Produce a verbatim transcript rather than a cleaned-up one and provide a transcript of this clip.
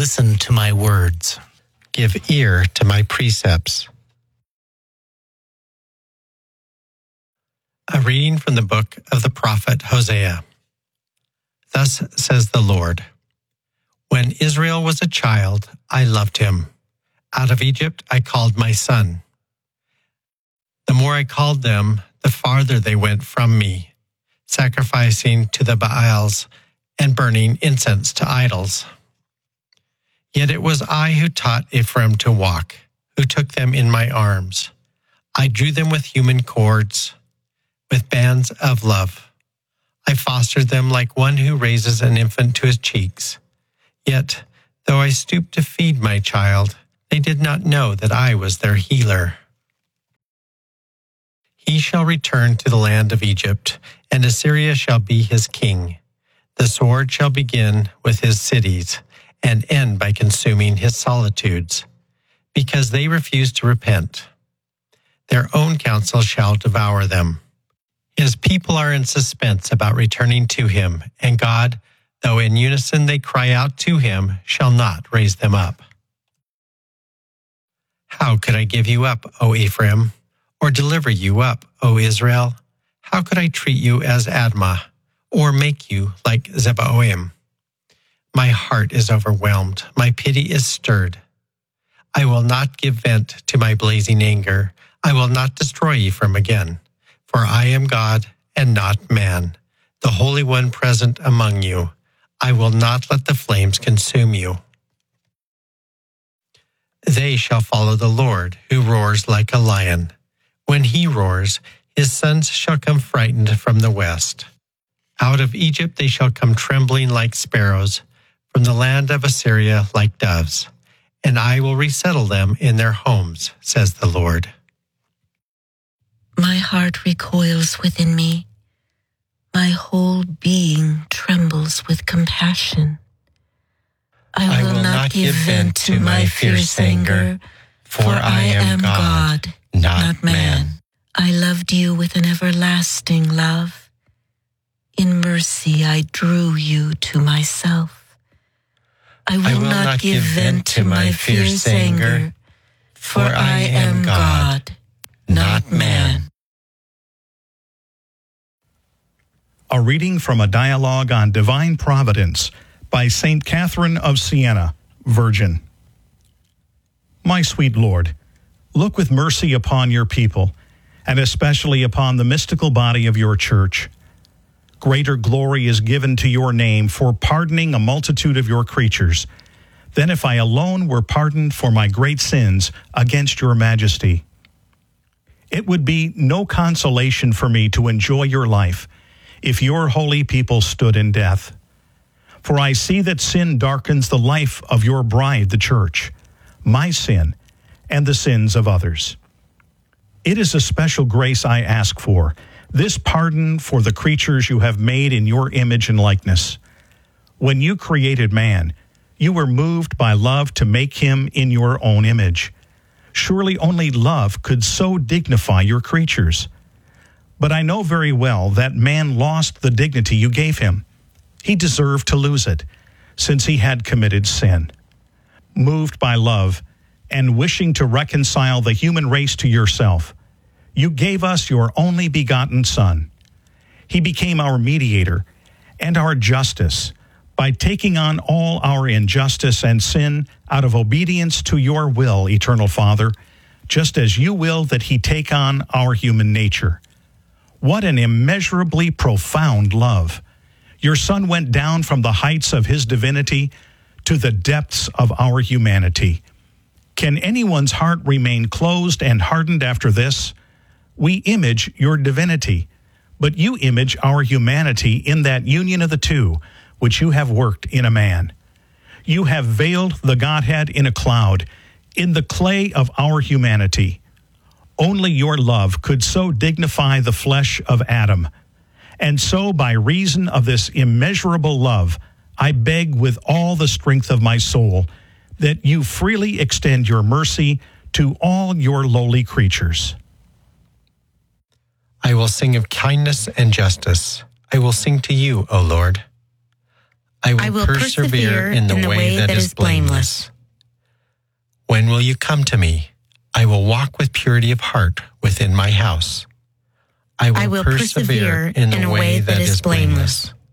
Listen to my words. Give ear to my precepts. A reading from the book of the prophet Hosea. Thus says the Lord, when Israel was a child, I loved him. Out of Egypt I called my son. The more I called them, the farther they went from me, sacrificing to the Baals and burning incense to idols. Yet it was I who taught Ephraim to walk, who took them in my arms. I drew them with human cords, with bands of love. I fostered them like one who raises an infant to his cheeks. Yet, though I stooped to feed my child, they did not know that I was their healer. He shall return to the land of Egypt, and Assyria shall be his king. The sword shall begin with his cities, and end by consuming his solitudes, because they refuse to repent. Their own counsel shall devour them. His people are in suspense about returning to him, and God, though in unison they cry out to him, shall not raise them up. How could I give you up, O Ephraim, or deliver you up, O Israel? How could I treat you as Admah, or make you like Zeboim? My heart is overwhelmed, my pity is stirred. I will not give vent to my blazing anger. I will not destroy Ephraim again. For I am God and not man, the Holy One present among you. I will not let the flames consume you. They shall follow the Lord, who roars like a lion. When he roars, his sons shall come frightened from the west. Out of Egypt they shall come trembling like sparrows, from the land of Assyria like doves. And I will resettle them in their homes, says the Lord. My heart recoils within me. My whole being trembles with compassion. I will, I will not, not give vent to my fierce anger, for I am God, not man. I loved you with an everlasting love. In mercy I drew you to myself. I will, I will not, not give vent to my fierce anger, for I am God, not man. A reading from a dialogue on divine providence by Saint Catherine of Siena, Virgin. My sweet Lord, look with mercy upon your people, and especially upon the mystical body of your church. Greater glory is given to your name for pardoning a multitude of your creatures than if I alone were pardoned for my great sins against your majesty. It would be no consolation for me to enjoy your life if your holy people stood in death. For I see that sin darkens the life of your bride, the church, my sin, and the sins of others. It is a special grace I ask for, this pardon for the creatures you have made in your image and likeness. When you created man, you were moved by love to make him in your own image. Surely only love could so dignify your creatures. But I know very well that man lost the dignity you gave him. He deserved to lose it, since he had committed sin. Moved by love and wishing to reconcile the human race to yourself, you gave us your only begotten Son. He became our mediator and our justice by taking on all our injustice and sin out of obedience to your will, Eternal Father, just as you willed that he take on our human nature. What an immeasurably profound love. Your Son went down from the heights of his divinity to the depths of our humanity. Can anyone's heart remain closed and hardened after this? We image your divinity, but you image our humanity in that union of the two, which you have worked in a man. You have veiled the Godhead in a cloud, in the clay of our humanity. Only your love could so dignify the flesh of Adam. And so, by reason of this immeasurable love, I beg with all the strength of my soul that you freely extend your mercy to all your lowly creatures. I will sing of kindness and justice. I will sing to you, O Lord. I will, I will persevere, persevere in the, in the way, way that, that is blameless. When will you come to me? I will walk with purity of heart within my house. I will, I will persevere, persevere in the way, way that, that is blameless. blameless.